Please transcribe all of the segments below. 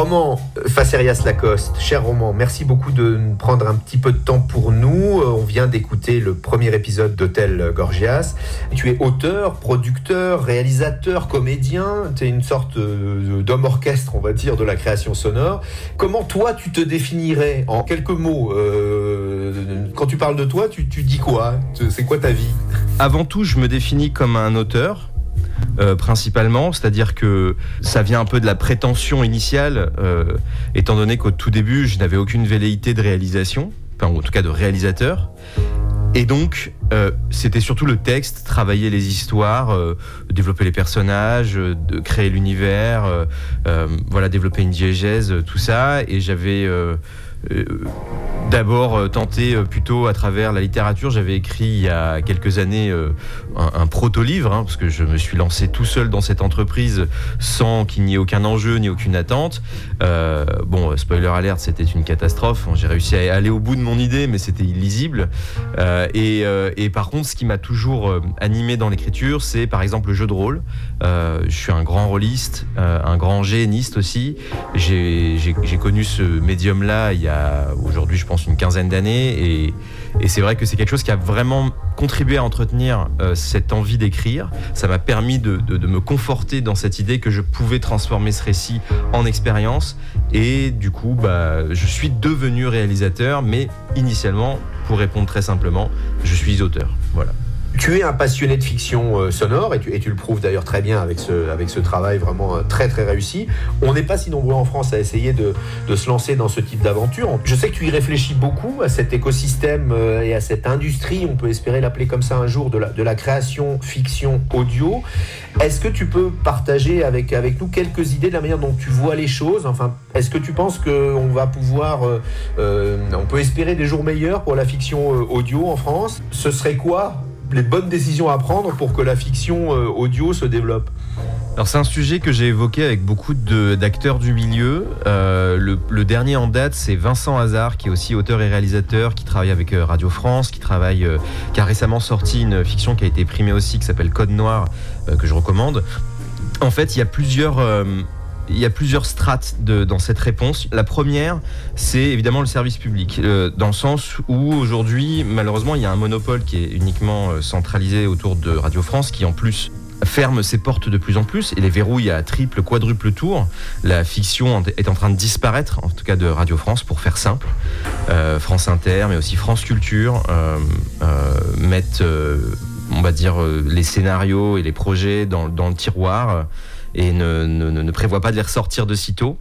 Roman Facerias Lacoste, cher Roman, merci beaucoup de prendre un petit peu de temps pour nous. On vient d'écouter le premier épisode d'Hôtel Gorgias. Tu es auteur, producteur, réalisateur, comédien. Tu es une sorte d'homme orchestre, on va dire, de la création sonore. Comment toi, tu te définirais en quelques mots quand tu parles de toi, tu dis quoi ? C'est quoi ta vie ? Avant tout, je me définis comme un auteur. Principalement, c'est-à-dire que ça vient un peu de la prétention initiale, étant donné qu'au tout début, je n'avais aucune velléité de réalisation, enfin en tout cas de réalisateur. Et donc, c'était surtout le texte, travailler les histoires, développer les personnages, de créer l'univers, développer une diégèse, tout ça. Et j'avais d'abord tenté plutôt à travers la littérature. J'avais écrit il y a quelques années un proto-livre, parce que je me suis lancé tout seul dans cette entreprise sans qu'il n'y ait aucun enjeu ni aucune attente. Spoiler alert, c'était une catastrophe. J'ai réussi à aller au bout de mon idée, mais c'était illisible. Et par contre, ce qui m'a toujours animé dans l'écriture, c'est par exemple le jeu de rôle. Je suis un grand rôliste, un grand géniste aussi. J'ai connu ce médium-là il y a aujourd'hui, je pense, une quinzaine d'années, et c'est vrai que c'est quelque chose qui a vraiment contribué à entretenir cette envie d'écrire. Ça m'a permis de me conforter dans cette idée que je pouvais transformer ce récit en expérience, et du coup, je suis devenu réalisateur, mais initialement, pour répondre très simplement, je suis auteur. Voilà. Tu es un passionné de fiction sonore et tu le prouves d'ailleurs très bien avec ce travail vraiment très très réussi. On n'est pas si nombreux en France à essayer de se lancer dans ce type d'aventure. Je sais que tu y réfléchis beaucoup à cet écosystème et à cette industrie, on peut espérer l'appeler comme ça un jour, de la création fiction audio. Est-ce que tu peux partager avec nous quelques idées de la manière dont tu vois les choses ? Enfin, est-ce que tu penses qu'on va pouvoir, on peut espérer des jours meilleurs pour la fiction audio en France ? Ce serait quoi les bonnes décisions à prendre pour que la fiction audio se développe ? Alors c'est un sujet que j'ai évoqué avec beaucoup d'acteurs du milieu. Le dernier en date, c'est Vincent Hazard, qui est aussi auteur et réalisateur, qui travaille avec Radio France, qui a récemment sorti une fiction qui a été primée aussi, qui s'appelle Code Noir, que je recommande. En fait, il y a plusieurs strates dans cette réponse. La première, c'est évidemment le service public, dans le sens où aujourd'hui, malheureusement, il y a un monopole qui est uniquement centralisé autour de Radio France, qui en plus ferme ses portes de plus en plus et les verrouille à triple, quadruple tour. La fiction est en train de disparaître, en tout cas de Radio France, pour faire simple. France Inter, mais aussi France Culture mettent, on va dire, les scénarios et les projets dans le tiroir et ne prévoit pas de les ressortir de sitôt.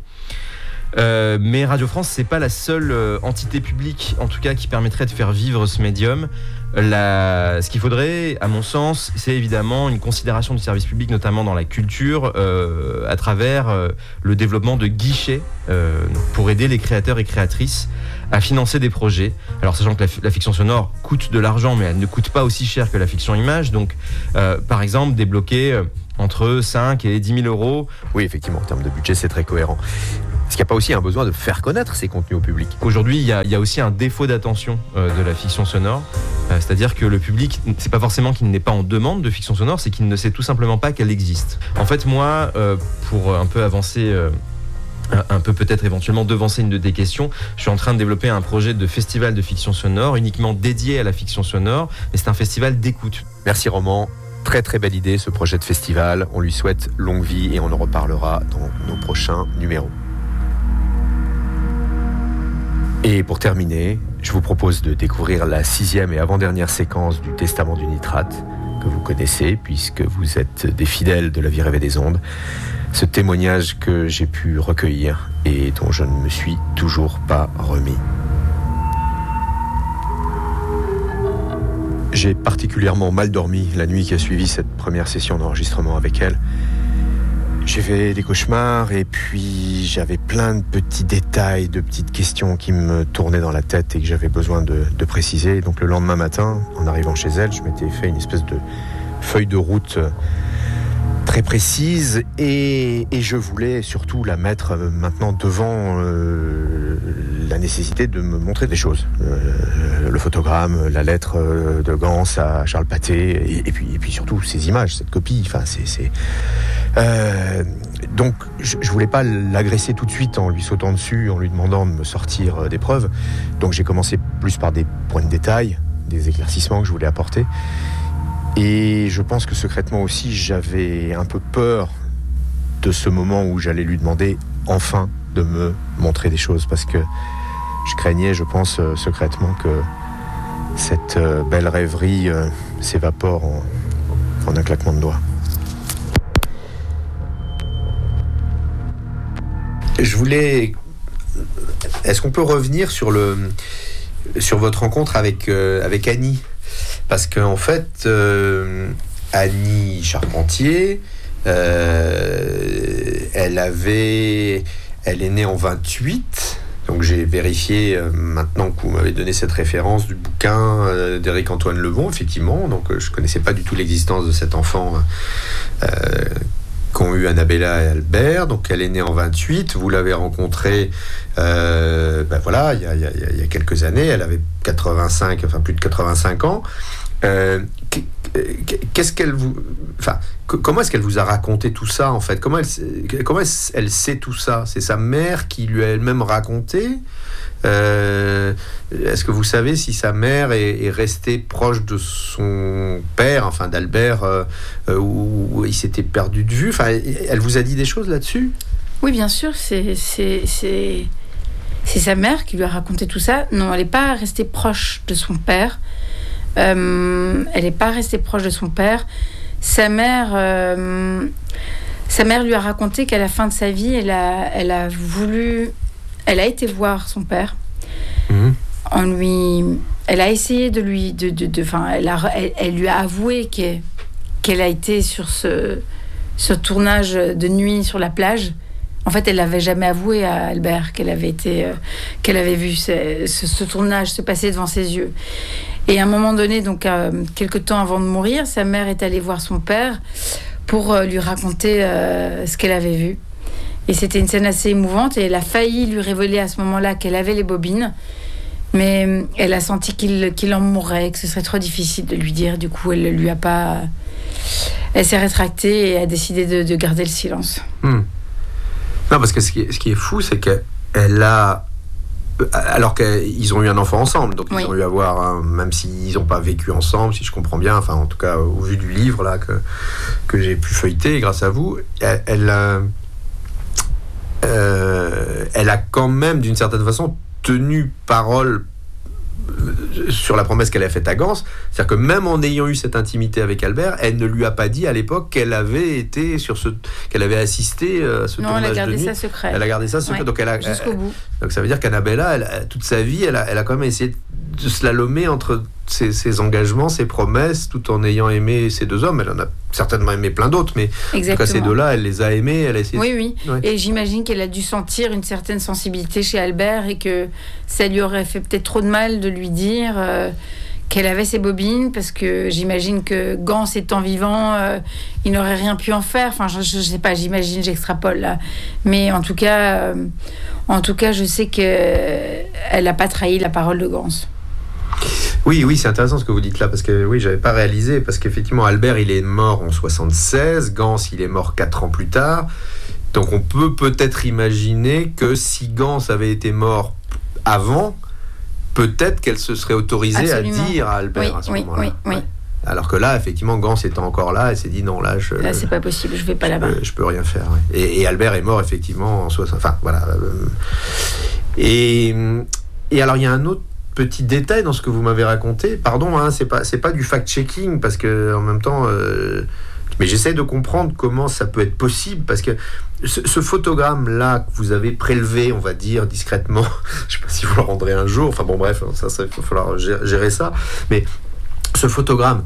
Mais Radio France, c'est pas la seule entité publique, en tout cas, qui permettrait de faire vivre ce médium. Ce qu'il faudrait, à mon sens, c'est évidemment une considération du service public, notamment dans la culture, à travers le développement de guichets pour aider les créateurs et créatrices à financer des projets. Alors, sachant que la fiction sonore coûte de l'argent, mais elle ne coûte pas aussi cher que la fiction image. Donc, par exemple, débloquer entre 5 et 10 000 euros. Oui, effectivement, en termes de budget, c'est très cohérent. Est-ce qu'il n'y a pas aussi un besoin de faire connaître ces contenus au public ? Aujourd'hui, il y a aussi un défaut d'attention de la fiction sonore. C'est-à-dire que le public, c'est pas forcément qu'il n'est pas en demande de fiction sonore, c'est qu'il ne sait tout simplement pas qu'elle existe. En fait, moi, pour un peu avancer, un peu peut-être éventuellement devancer une de tes questions, je suis en train de développer un projet de festival de fiction sonore uniquement dédié à la fiction sonore, mais c'est un festival d'écoute. Merci Roman. Très très belle idée ce projet de festival. On lui souhaite longue vie et on en reparlera dans nos prochains numéros. Et pour terminer, je vous propose de découvrir la 6e et avant-dernière séquence du Testament du Nitrate, que vous connaissez puisque vous êtes des fidèles de La Vie rêvée des ondes. Ce témoignage que j'ai pu recueillir et dont je ne me suis toujours pas remis. J'ai particulièrement mal dormi la nuit qui a suivi cette première session d'enregistrement avec elle. J'ai fait des cauchemars et puis j'avais plein de petits détails, de petites questions qui me tournaient dans la tête et que j'avais besoin de préciser. Donc le lendemain matin, en arrivant chez elle, je m'étais fait une espèce de feuille de route très précise et je voulais surtout la mettre maintenant devant la nécessité de me montrer des choses. Le photogramme, la lettre de Gans à Charles Pathé et puis surtout ces images, cette copie. Enfin, Donc, je voulais pas l'agresser tout de suite en lui sautant dessus, en lui demandant de me sortir des preuves. Donc, j'ai commencé plus par des points de détail, des éclaircissements que je voulais apporter. Et je pense que secrètement aussi, j'avais un peu peur de ce moment où j'allais lui demander enfin de me montrer des choses, parce que je craignais, je pense, secrètement que cette belle rêverie s'évapore en un claquement de doigts. Est-ce qu'on peut revenir sur votre rencontre avec Annie ? Parce qu'en fait, Annie Charpentier, elle est née en 28. Donc j'ai vérifié maintenant que vous m'avez donné cette référence du bouquin d'Éric-Antoine Lebon, effectivement. Donc je ne connaissais pas du tout l'existence de cet enfant qu'ont eu Annabella et Albert. Donc elle est née en 28. Vous l'avez rencontrée il y a quelques années. Elle avait plus de 85 ans. Comment est-ce qu'elle vous a raconté tout ça, en fait ? Comment elle sait tout ça ? C'est sa mère qui lui a elle-même raconté ? Est-ce que vous savez si sa mère est restée proche de son père, enfin d'Albert, où il s'était perdu de vue ? Enfin, elle vous a dit des choses là-dessus ? Oui, bien sûr, c'est sa mère qui lui a raconté tout ça. Non, elle n'est pas restée proche de son père. Elle n'est pas restée proche de son père. Sa mère lui a raconté qu'à la fin de sa vie, elle a été voir son père. Elle a essayé de lui, elle lui a avoué qu'elle a été sur ce tournage de nuit sur la plage. En fait, elle n'avait jamais avoué à Albert qu'elle avait vu ce tournage se passer devant ses yeux. Et à un moment donné, donc quelque temps avant de mourir, sa mère est allée voir son père pour lui raconter ce qu'elle avait vu. Et c'était une scène assez émouvante, et elle a failli lui révéler à ce moment-là qu'elle avait les bobines, mais elle a senti qu'il en mourrait, que ce serait trop difficile de lui dire. Du coup, elle ne lui a pas... Elle s'est rétractée et a décidé de garder le silence. Non, parce que ce qui est fou, c'est qu'elle a... Alors qu'ils ont eu un enfant ensemble, donc ils ont eu à voir, même s'ils n'ont pas vécu ensemble, si je comprends bien, enfin en tout cas au vu du livre là que j'ai pu feuilleter grâce à vous, elle a quand même d'une certaine façon tenu parole sur la promesse qu'elle a faite à Gans. C'est-à-dire que même en ayant eu cette intimité avec Albert, elle ne lui a pas dit à l'époque qu'elle avait assisté à ce tournage de nuit. Non, elle a gardé ça secret. Elle a gardé ça secret. Donc jusqu'au bout. Donc ça veut dire qu'Annabella, toute sa vie, elle a quand même essayé de slalomer entre ses engagements, ses promesses, tout en ayant aimé ces deux hommes. Elle en a certainement aimé plein d'autres, mais en tout cas ces deux-là, elle les a aimés. Elle a essayé. Oui. Ouais. Et j'imagine qu'elle a dû sentir une certaine sensibilité chez Albert, et que ça lui aurait fait peut-être trop de mal de lui dire qu'elle avait ses bobines, parce que j'imagine que Gans étant vivant, il n'aurait rien pu en faire. Enfin, je sais pas, j'extrapole là. Mais en tout cas, je sais qu'elle n'a pas trahi la parole de Gans. Oui, c'est intéressant ce que vous dites là, parce que oui, j'avais pas réalisé, parce qu'effectivement Albert il est mort en 76, Gans il est mort 4 ans plus tard, donc on peut peut-être imaginer que si Gans avait été mort avant, peut-être qu'elle se serait autorisée à dire à Albert à ce moment-là. Oui. Alors que là, effectivement, Gans étant encore là, elle s'est dit non, là c'est pas possible, je vais pas là-bas. Je peux rien faire. Ouais. Et Albert est mort effectivement en 60. Enfin voilà. Et alors il y a un autre petit détail dans ce que vous m'avez raconté. Pardon, c'est pas du fact-checking, parce que en même temps, mais j'essaie de comprendre comment ça peut être possible, parce que ce photogramme-là que vous avez prélevé, on va dire discrètement, je sais pas si vous le rendrez un jour. Enfin bon, bref, ça il va falloir gérer ça. Mais ce photogramme,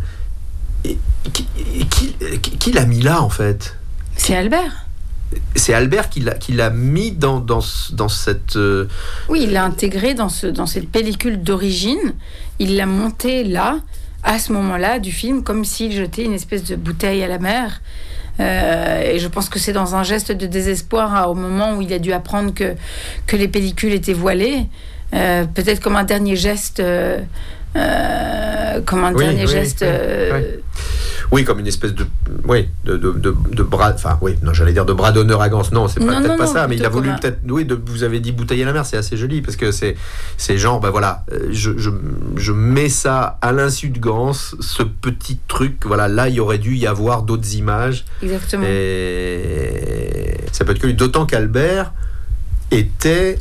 qui l'a mis là en fait ? C'est Albert. C'est Albert qui l'a mis dans cette... Oui, il l'a intégré dans cette pellicule d'origine. Il l'a monté là, à ce moment-là du film, comme s'il jetait une espèce de bouteille à la mer. Et je pense que c'est dans un geste de désespoir, au moment où il a dû apprendre que les pellicules étaient voilées. Peut-être comme un dernier geste... Oui, comme une espèce de bras, enfin oui, non, j'allais dire de bras d'honneur à Gans. Non, c'est peut-être pas ça, mais il a voulu peut-être, vous avez dit bouteiller la mer, c'est assez joli parce que c'est genre, voilà, je mets ça à l'insu de Gans, ce petit truc, voilà, là il aurait dû y avoir d'autres images. Exactement. Et ça peut être que lui, d'autant qu'Albert était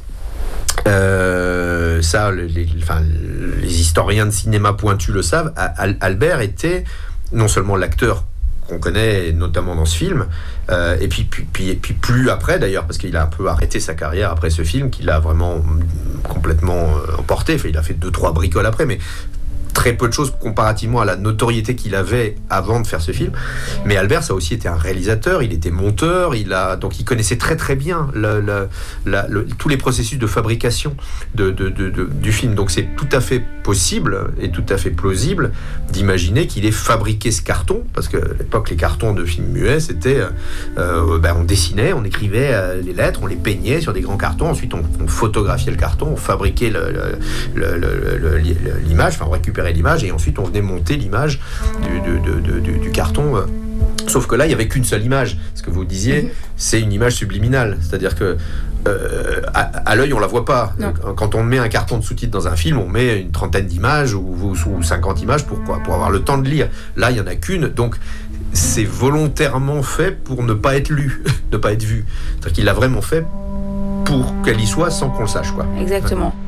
les historiens de cinéma pointus le savent, Albert était non seulement l'acteur qu'on connaît notamment dans ce film, et puis plus après d'ailleurs, parce qu'il a un peu arrêté sa carrière après ce film, qu'il a vraiment complètement emporté. Enfin, il a fait 2-3 bricoles après, mais très peu de choses comparativement à la notoriété qu'il avait avant de faire ce film. Mais Albert, ça a aussi été un réalisateur, il était monteur, donc il connaissait très très bien tous les processus de fabrication du film. Donc c'est tout à fait possible et tout à fait plausible d'imaginer qu'il ait fabriqué ce carton, parce que à l'époque les cartons de films muets c'était on dessinait, on écrivait les lettres, on les peignait sur des grands cartons, ensuite on photographiait le carton, on fabriquait l'image, enfin on récupérait l'image et ensuite on venait monter l'image du carton. Sauf que là, il n'y avait qu'une seule image. Ce que vous disiez, c'est une image subliminale. C'est-à-dire que à l'œil, on ne la voit pas. Non. Quand on met un carton de sous-titres dans un film, on met une trentaine d'images ou 50 images. Pourquoi ? Pour avoir le temps de lire. Là, il n'y en a qu'une. Donc, c'est volontairement fait pour ne pas être lu, ne pas être vu. C'est-à-dire qu'il l'a vraiment fait pour qu'elle y soit sans qu'on le sache, quoi. Exactement.